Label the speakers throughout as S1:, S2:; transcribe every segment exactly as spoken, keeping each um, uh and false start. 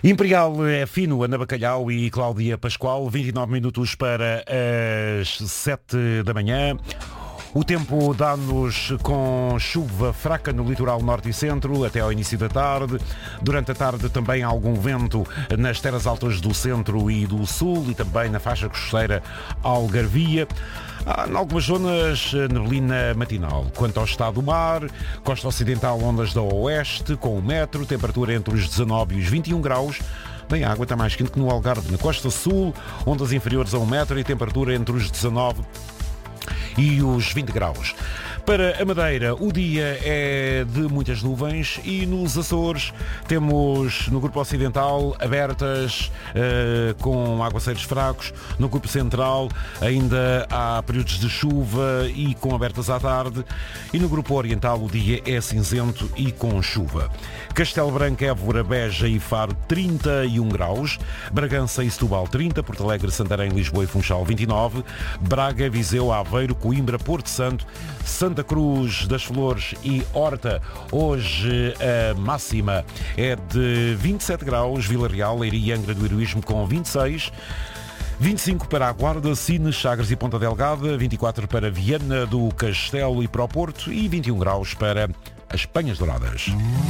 S1: Imperial é fino, Ana Bacalhau e Cláudia Pascoal, vinte e nove minutos para as sete da manhã. O tempo dá-nos com chuva fraca no litoral norte e centro até ao início da tarde. Durante a tarde também há algum vento nas terras altas do centro e do sul e também na faixa costeira Algarvia. Há em algumas zonas neblina matinal. Quanto ao estado do mar, costa ocidental ondas da oeste com o metro, temperatura entre os dezanove e os vinte e um graus. Bem, a água está mais quente que no Algarve. Na costa sul, ondas inferiores a um metro e temperatura entre os dezanove e os vinte graus. Para a Madeira, o dia é de muitas nuvens e nos Açores temos no grupo ocidental abertas uh, com aguaceiros fracos. No grupo central ainda há períodos de chuva e com abertas à tarde. E no grupo oriental o dia é cinzento e com chuva. Castelo Branco, Évora, Beja e Faro trinta e um graus. Bragança e Setúbal trinta. Porto Alegre, Santarém, Lisboa e Funchal vinte e nove. Braga, Viseu, Aveiro, Coimbra, Porto Santo, Santa Cruz das Flores e Horta. Hoje a máxima é de vinte e sete graus. Vila Real, Leiria e Angra do Heroísmo com vinte e seis. vinte e cinco para a Guarda, Sines, Sagres e Ponta Delgada. vinte e quatro para Viana do Castelo e para o Porto. E vinte e um graus para as Penhas Douradas.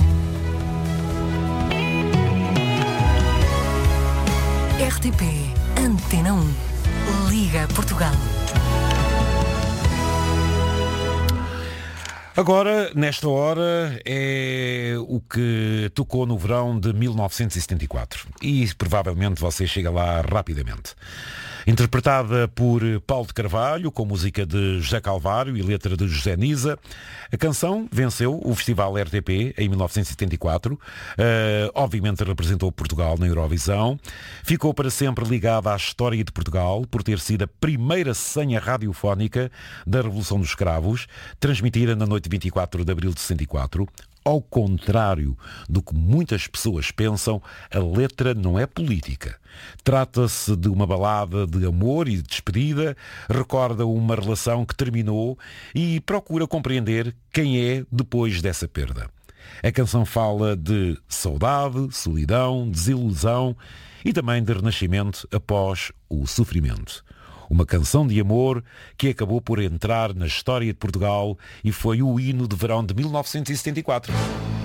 S2: R T P Antena um. Liga Portugal.
S1: Agora, nesta hora, é o que tocou no verão de mil novecentos e setenta e quatro. E provavelmente você chega lá rapidamente. Interpretada por Paulo de Carvalho, com música de José Calvário e letra de José Nisa, a canção venceu o Festival R T P em mil novecentos e setenta e quatro. Uh, obviamente representou Portugal na Eurovisão. Ficou para sempre ligada à história de Portugal por ter sido a primeira senha radiofónica da Revolução dos Cravos, transmitida na noite de vinte e quatro de abril de sessenta e quatro. Ao contrário do que muitas pessoas pensam, a letra não é política. Trata-se de uma balada de amor e de despedida, recorda uma relação que terminou e procura compreender quem é depois dessa perda. A canção fala de saudade, solidão, desilusão e também de renascimento após o sofrimento. Uma canção de amor que acabou por entrar na história de Portugal e foi o hino de verão de mil novecentos e setenta e quatro.